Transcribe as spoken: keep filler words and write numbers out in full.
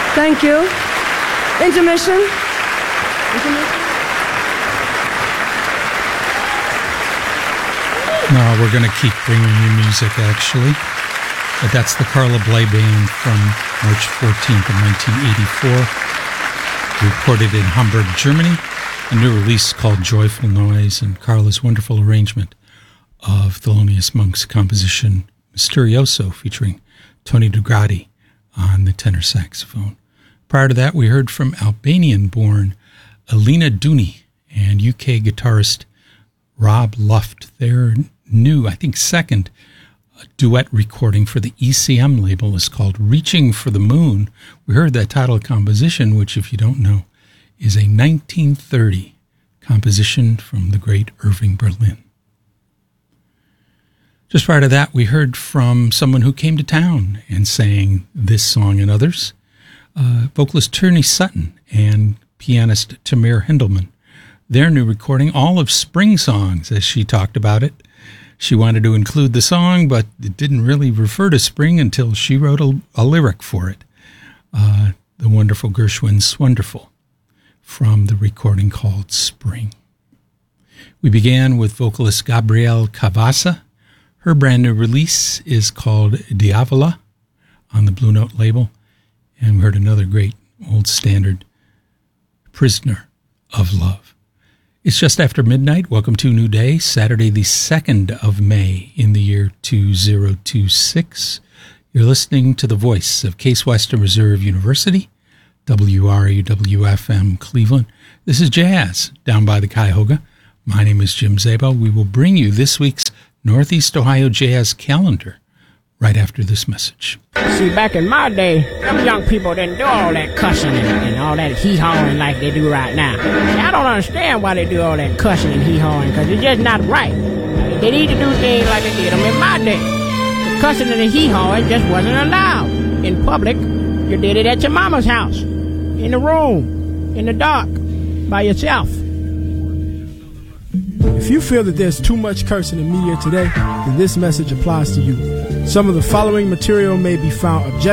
Thank you. Intermission. Intermission. No, we're going to keep bringing you music, actually. But that's the Carla Bley Band from March fourteenth of nineteen eighty-four. Recorded in Hamburg, Germany. A new release called Joyful Noise, and Carla's wonderful arrangement of Thelonious Monk's composition Misterioso, featuring Tony Dugradi on the tenor saxophone. Prior to that, we heard from Albanian-born Alina Dooney and U K guitarist Rob Luft. Their new, I think second, duet recording for the E C M label is called Reaching for the Moon. We heard that title composition, which, if you don't know, is a nineteen thirty composition from the great Irving Berlin. Just prior to that, we heard from someone who came to town and sang this song and others, uh, vocalist Tierney Sutton and pianist Tamir Hindelman. Their new recording, all of spring songs, as she talked about it. She wanted to include the song, but it didn't really refer to spring until she wrote a, a lyric for it. Uh, the wonderful Gershwin's Wonderful, from the recording called Spring. We began with vocalist Gabrielle Cavassa. Her brand new release is called Diavola on the Blue Note label. And we heard another great old standard, Prisoner of Love. It's just after midnight. Welcome to a new day, Saturday the second of May in the year two thousand twenty-six. You're listening to the voice of Case Western Reserve University, W R U W F M Cleveland. This is Jazz down by the Cuyahoga. My name is Jim Zabo. We will bring you this week's Northeast Ohio Jazz calendar right after this message. See, back in my day, them young people didn't do all that cussing and, and all that hee-hawing like they do right now. See, I don't understand why they do all that cussing and hee-hawing, because it's just not right. They need to do things like they did them in my day. The cussing and the hee-hawing just wasn't allowed. In public, you did it at your mama's house, in the room, in the dark, by yourself. If you feel that there's too much cursing in media today, then this message applies to you. Some of the following material may be found objectionable